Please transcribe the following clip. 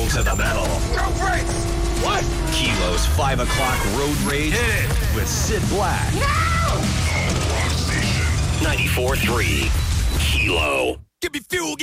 to the metal. Go brakes! What? Kilo's 5 o'clock road rage with Sid Black. No! 94.3 Kilo. Give me fuel.